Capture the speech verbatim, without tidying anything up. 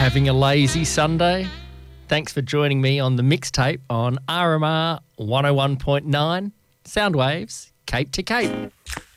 Having a lazy Sunday? Thanks for joining me on the mixtape on R M R one oh one point nine Soundwaves, Cape to Cape.